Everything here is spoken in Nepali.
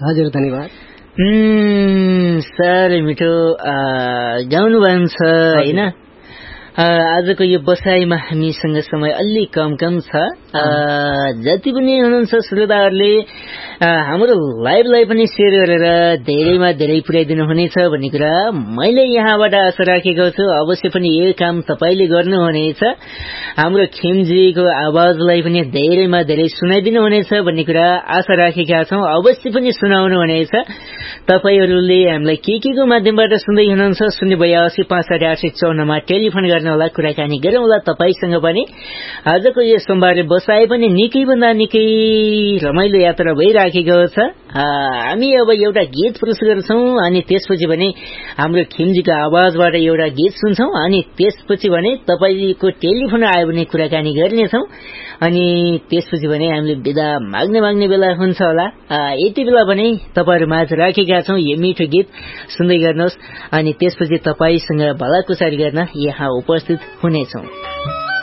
हजुर धन्यवाद। साह्रै मिठो गाउनु भएको छ होइन। आजको यो बसाइमा हामीसँग समय अलि कम छ। जति पनि हुनुहुन्छ श्रोताहरूले हाम्रो लाइभलाई पनि सेयर गरेर धेरैमा धेरै पुर्याइदिनु हुनेछ भन्ने कुरा मैले यहाँबाट आशा राखेको छु। अवश्य पनि यो काम तपाईले गर्नुहुनेछ। हाम्रो खिमजीको आवाजलाई पनि धेरैमा धेरै सुनाइदिनु हुनेछ भन्ने कुरा आशा राखेका छौं। अवश्य पनि सुनाउनु हुनेछ। तपाईहरूले हामीलाई के को माध्यमबाट सुन्दै हुनुहुन्छ 082655854 मा टेलिफोन गर्नुहोला, कुराकानी गरौँला तपाईसँग पनि। आजको यो सोमबार बसाए पनि निकै भन्दा निकै रमाइलो यात्रा भइराखेको छ। हामी अब एउटा गीत प्रस्तुत गर्छौं अनि त्यसपछि भने हाम्रो खिमजीको आवाजबाट एउटा गीत सुन्छौं अनि त्यसपछि भने तपाईको टेलिफोन आयो भने कुराकानी गर्नेछौं अनि त्यसपछि भने हामीले बिदा माग्ने बेला हुन्छ होला। यति बेला भने तपाईहरु माझ राखेका छौं यो मिठो गीत सुन्दै गर्नुहोस् अनि त्यसपछि तपाईसँग भलाकुसारी गर्न यहाँ उपस्थित हुनेछौं।